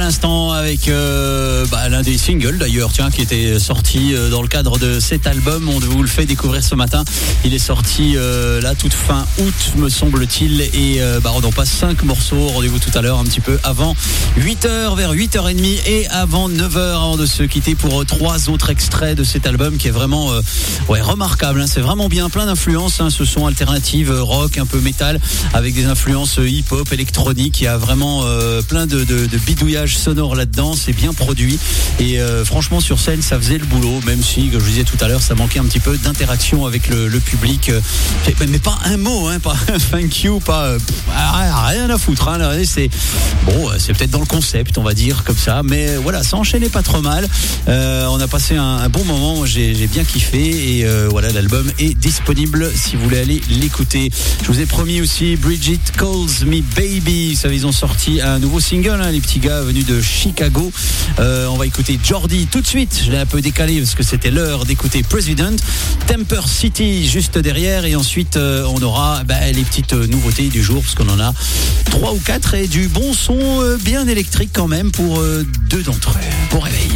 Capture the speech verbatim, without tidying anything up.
l'instant avec euh, bah, l'un des singles d'ailleurs, tiens, qui était sorti euh, dans le cadre de cet album. On vous le fait découvrir ce matin. Il est sorti euh, là toute fin août, me semble-t-il, et euh, bah, on en passe cinq morceaux. Rendez-vous tout à l'heure, un petit peu avant huit heures, vers huit heures trente et avant neuf heures, avant de se quitter pour euh, trois autres extraits de cet album qui est vraiment euh, ouais, remarquable. Hein. C'est vraiment bien, plein d'influences. Hein. Ce son alternative, rock, un peu métal, avec des influences hip-hop, électronique. Il y a vraiment euh, plein de, de, de bidouillage sonore là-dedans. C'est bien produit et euh, franchement sur scène ça faisait le boulot, même si, comme je disais tout à l'heure, ça manquait un petit peu d'interaction avec le, le public. Mais pas un mot, hein, pas un thank you, pas pff, rien à foutre. Hein. C'est bon, c'est peut-être dans le concept, on va dire comme ça, mais voilà, ça enchaînait pas trop mal. Euh, on a passé un, un bon moment. J'ai, j'ai bien kiffé et euh, voilà, l'album est disponible si vous voulez aller l'écouter. Je vous ai promis aussi Bridget Calls Me Baby. Vous savez, ils ont sorti un nouveau single, hein, les petits gars venus de Chicago. Euh, on va écouter Jordi tout de suite. Je l'ai un peu décalé parce que c'était l'heure d'écouter President. Temper City juste derrière et ensuite euh, on aura bah, les petites nouveautés du jour parce qu'on en a trois ou quatre et du bon son euh, bien électrique quand même pour euh, deux d'entre eux. Bon réveil.